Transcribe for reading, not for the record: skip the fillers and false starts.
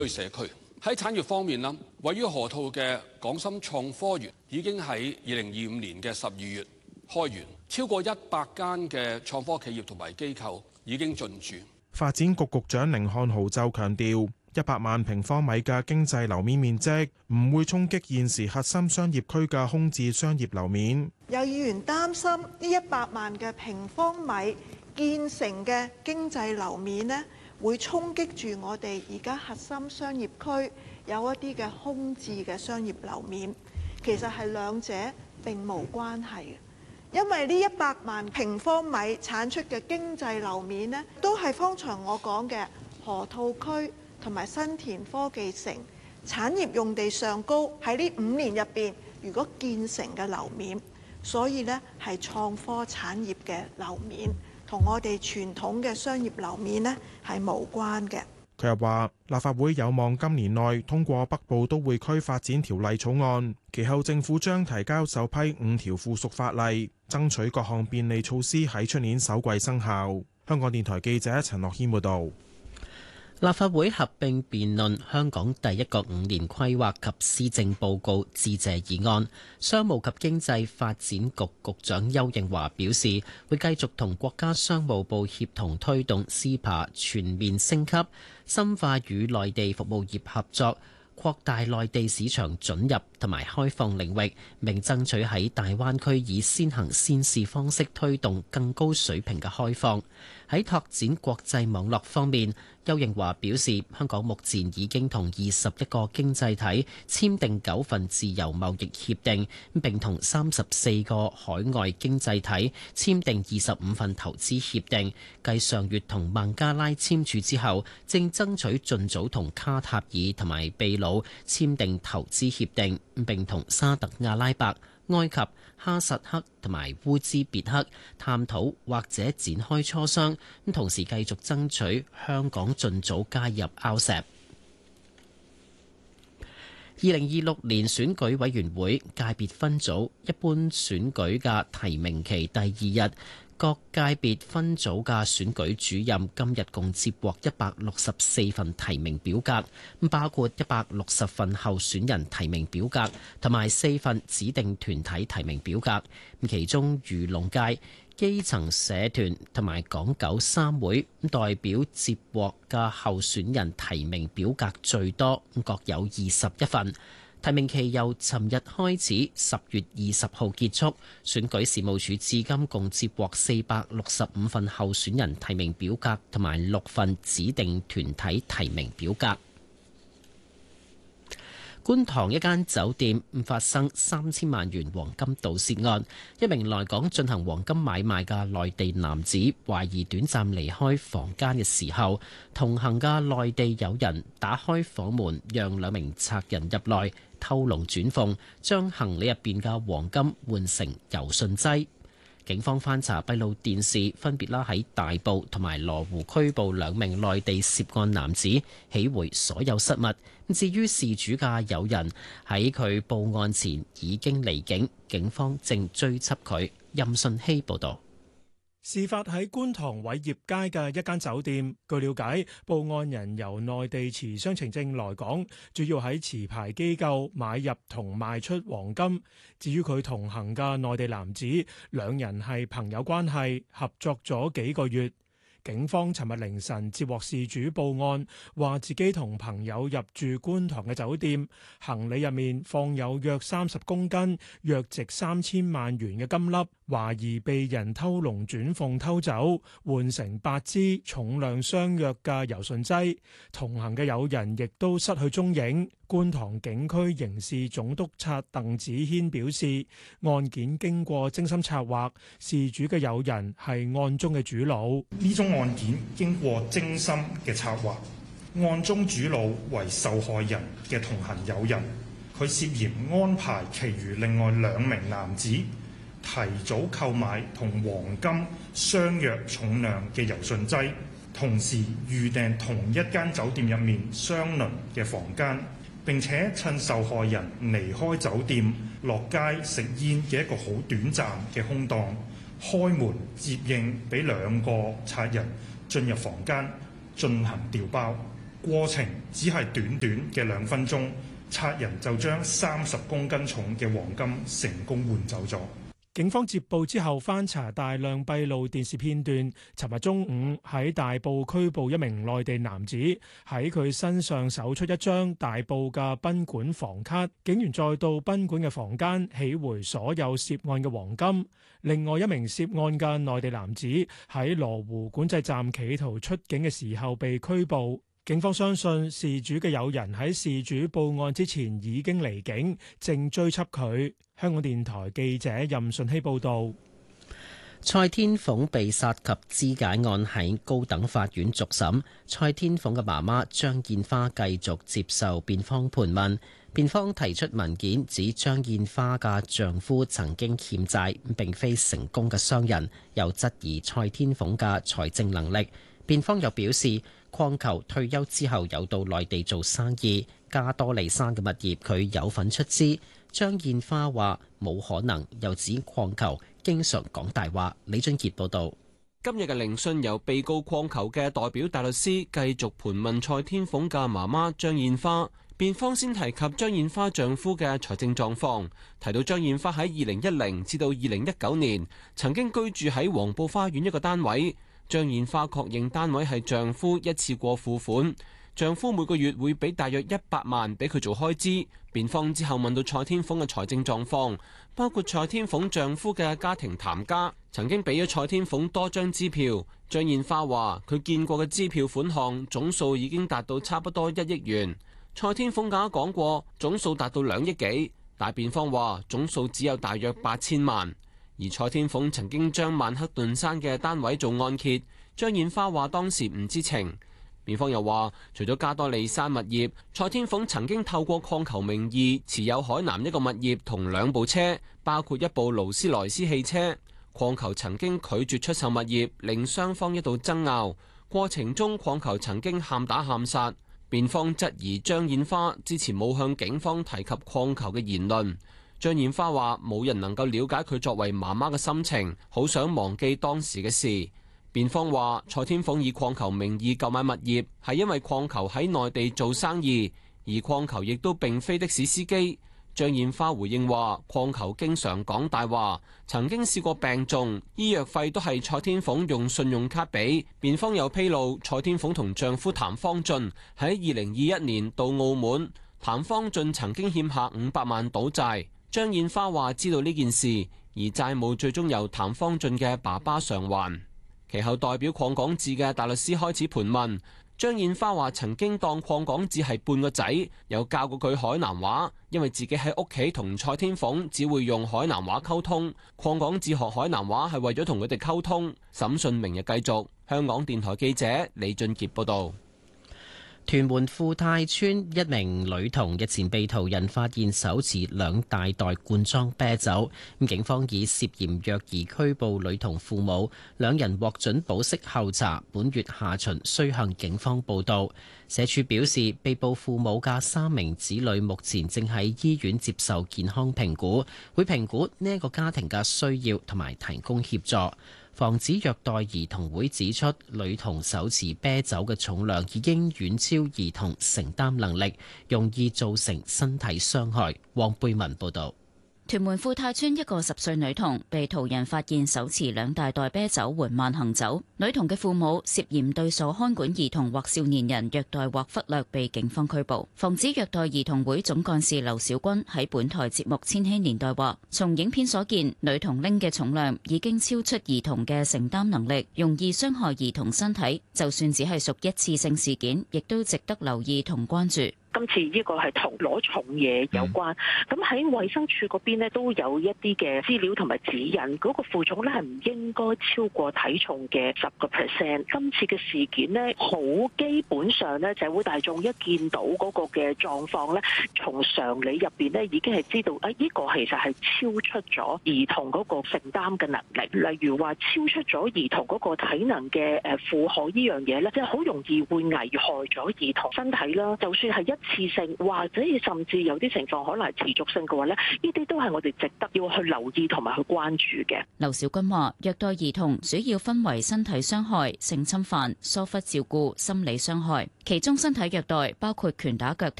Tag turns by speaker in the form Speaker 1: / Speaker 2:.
Speaker 1: 社區。喺產業方面啦，位於河套嘅港深創科園已經喺2025年嘅12月開園，超過100間嘅創科企業同埋機構已經進駐。
Speaker 2: 發展局局長甯漢豪就強調，100萬平方米嘅經濟樓面面積唔會衝擊現時核心商業區嘅空置商業樓面。
Speaker 3: 有議員擔心呢100萬嘅平方米建成嘅經濟樓面呢，會衝擊住我哋而家核心商業區有一啲嘅空置嘅商業樓面。其實係兩者並無關係嘅。因為呢100萬平方米產出嘅經濟樓面呢，都係方才我講嘅河套區同埋新田科技城產業用地上高喺呢5年入邊，如果建成嘅樓面，所以呢係創科產業嘅樓面，同我哋傳統嘅商業樓面呢係無關嘅。
Speaker 2: 佢又話，立法會有望今年內通過北部都會區發展條例草案，其後政府將提交首批5條附屬法例，爭取各項便利措施喺出年首季生效。香港電台記者陳樂軒報導。
Speaker 4: 立法會合併辯論香港第一個5年規劃及施政報告致謝議案。商務及經濟發展局局長邱應華表示，會繼續同國家商務部協同推動 CEPA 全面升級，深化與內地服務業合作，擴大內地市場准入同埋開放領域，並爭取喺大灣區以先行先試方式推動更高水平嘅開放。喺拓展國際網絡方面，邱應華表示，香港目前已經同21個經濟體簽訂9份自由貿易協定，並同34個海外經濟體簽訂25份投資協定。繼上月同孟加拉簽署之後，正爭取盡早同卡塔爾同埋秘魯簽訂投資協定，並同沙特阿拉伯、埃及、哈薩克同埋烏茲別克探討或者展開磋商，同時繼續爭取香港盡早加入 RCEP。2026年選舉委員會界別分組一般選舉嘅提名期第2日，各界別分組嘅選舉主任今日共接獲164份提名表格，包括160份候選人提名表格同埋4份指定團體提名表格。其中漁農界、基層社團同埋港九3會代表接獲嘅候選人提名表格最多，各有21份。提名期由尋日開始，10月20號結束。選舉事務處至今共接獲465份候選人提名表格同埋6份指定團體提名表格。觀塘一間酒店發生3000萬元黃金盜竊案，一名來港進行黃金買賣嘅內地男子懷疑短暫離開房間嘅時候，同行嘅內地友人打開房門，讓2名賊人入內偷龍轉鳳，將行李入邊嘅黃金換成柔順劑。警方翻查閉路電視，分別喺大埔同埋羅湖拘捕2名內地涉案男子，起回所有失物。至於事主嘅友人喺佢報案前已經離境，警方正追緝佢。任信希報導。
Speaker 5: 事發喺觀塘偉業街嘅一間酒店。據了解，報案人由內地持雙程證來港，主要喺持牌機構買入同賣出黃金。至於佢同行嘅內地男子，2人係朋友關係，合作咗幾個月。警方尋日凌晨接獲事主報案，話自己同朋友入住觀塘嘅酒店，行李入面放有約30公斤、約值3000萬元嘅金粒，懷疑被人偷龍轉鳳偷走，換成8支重量相約嘅柔順劑。同行嘅友人亦都失去蹤影。觀塘警區刑事總督察鄧子軒表示，案件經過精心策劃，事主嘅友人係案中嘅主腦。
Speaker 6: 呢宗案件經過精心嘅策劃，案中主腦為受害人嘅同行友人，佢涉嫌安排其餘另外2名男子提早購買同黃金相約重量嘅柔順劑，同時預訂同一間酒店入面相鄰嘅房間，並且趁受害人離開酒店落街食煙嘅一個好短暫嘅空檔，開門接應俾2個賊人進入房間進行調包。 過程只係短短嘅2分鐘，賊人就將30公斤重嘅黃金成功換走咗。
Speaker 5: 警方接報之後翻查大量閉路電視片段，尋日中午喺大埔拘捕一名內地男子，喺佢身上搜出一張大埔嘅賓館房卡。警員再到賓館嘅房間起回所有涉案嘅黃金。另外一名涉案嘅內地男子喺羅湖管制站企圖出境嘅時候被拘捕。警方相信事主嘅友人喺事主報案之前已經離境，正追緝佢。香港電台記者任順希報導。
Speaker 4: 蔡天鳳被殺及肢解案喺高等法院續審，蔡天鳳嘅媽媽張燕花繼續接受辯方盤問。辯方提出文件指張燕花嘅丈夫曾經欠債，並非成功嘅商人，又質疑蔡天鳳嘅財政能力。辯方又表示，鄺球退休之後有到內地做生意，加多利山嘅物業佢有份出資。張燕花話冇可能，又指鄺球經常講大話。李俊傑報導。
Speaker 7: 今日嘅聆訊由被告鄺球嘅代表大律師繼續盤問蔡天鳳嘅媽媽張燕花。辯方先提及張燕花丈夫嘅財政狀況，提到張燕花喺2010至到2019年曾經居住喺黃埔花園一個單位。張燕花確認單位係丈夫一次過付款，丈夫每個月會俾大約100萬俾佢做開支。辯方之後問到蔡天鳳嘅財政狀況，包括蔡天鳳丈夫嘅家庭談家曾經俾咗蔡天鳳多張支票。張燕花話佢見過嘅支票款項總數已經達到差不多1億元。蔡天鳳更加講過總數達到2億幾，但辯方話總數只有大約8000萬。而蔡天鳳曾經將曼克頓山嘅單位做按揭，張燕花話當時唔知情。辯方又話，除咗加多利山物業，蔡天鳳曾經透過鄺球名義持有海南一個物業同2部車，包括一部勞斯萊斯汽車。鄺球曾經拒絕出售物業，令雙方一度爭拗，過程中鄺球曾經喊打喊殺。辯方質疑張燕花之前冇向警方提及鄺球嘅言論。張燕花話冇人能夠了解佢作為媽媽嘅心情，好想忘記當時嘅事。辯方話蔡天鳳以鄺球名義購買物業係因為鄺球喺內地做生意，而鄺球亦都並非的士司機。張燕花回應話鄺球經常講大話，曾經試過病重，醫藥費都係蔡天鳳用信用卡俾。辯方又披露蔡天鳳同丈夫譚方俊喺2021年到澳門，譚方俊曾經欠下500萬賭債。張燕花話知道呢件事，而債務最終由譚方俊嘅爸爸償還。其後代表鄺港智嘅大律師開始盤問。張燕花話曾經當鄺港智係半個仔，有教過佢海南話，因為自己喺屋企同蔡天鳳只會用海南話溝通。鄺港智學海南話係為咗同佢哋溝通。審訊明日繼續。香港電台記者李俊傑報道。
Speaker 4: 屯門富泰村一名女童日前被途人發現手持2大袋罐裝啤酒，警方以涉嫌虐兒拘捕女童父母，2人獲准保釋候查，本月下旬需向警方報到。社署表示，被捕父母嘅3名子女目前正喺醫院接受健康評估，會評估呢一個家庭嘅需要同埋提供協助。防止虐待兒童會指出，女童手持啤酒嘅重量已經遠超兒童承擔能力，容易造成身體傷害。黃貝文報導。
Speaker 8: 屯門富泰村一個10歲女童被途人發現手持2大袋啤酒緩慢行走，女童嘅父母涉嫌對所看管兒童或少年人虐待或忽略，被警方拘捕。防止虐待兒童會總幹事劉小軍喺本台節目《千禧年代》話，從影片所見，女童拎嘅重量已經超出兒童嘅承擔能力，容易傷害兒童身體，就算只係屬一次性事件，亦都值得留意同關注。
Speaker 9: 今次呢個係同攞重嘢有關，咁喺衛生署嗰邊呢都有一啲嘅資料同埋指引，嗰個負重咧係唔應該超過體重嘅10%。今次嘅事件呢，好基本上呢，社會大眾一見到嗰個嘅狀況呢，從常理入邊呢已經係知道，呢個其實係超出咗兒童嗰個承擔嘅能力。例如話超出咗兒童嗰個體能嘅負荷呢樣嘢呢，即係好容易會危害咗兒童身體啦。就算係一次性，或者甚至有啲情況可能係持續性嘅話咧，呢啲都係我哋值得要去留意同埋去關注嘅。
Speaker 8: 劉小君話：虐待兒童主要分為身體傷害、性侵犯、疏忽照顧、心理傷害，其中身體虐待包括拳打腳